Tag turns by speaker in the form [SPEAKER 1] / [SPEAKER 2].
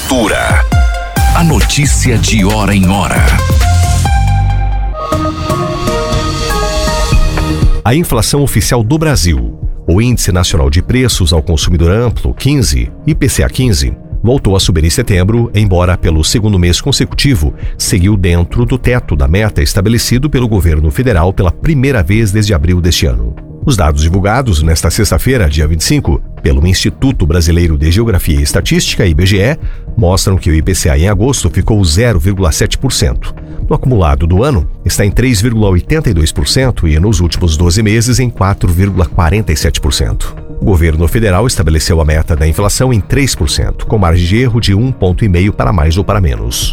[SPEAKER 1] Cultura. A notícia de hora em hora.
[SPEAKER 2] A inflação oficial do Brasil, o Índice Nacional de Preços ao Consumidor Amplo, 15, IPCA 15, voltou a subir em setembro, embora pelo segundo mês consecutivo seguiu dentro do teto da meta estabelecido pelo governo federal pela primeira vez desde abril deste ano. Os dados divulgados nesta sexta-feira, dia 25, pelo Instituto Brasileiro de Geografia e Estatística, IBGE, mostram que o IPCA em agosto ficou 0,7%. No acumulado do ano, está em 3,82% e nos últimos 12 meses em 4,47%. O governo federal estabeleceu a meta da inflação em 3%, com margem de erro de 1,5 ponto para mais ou para menos.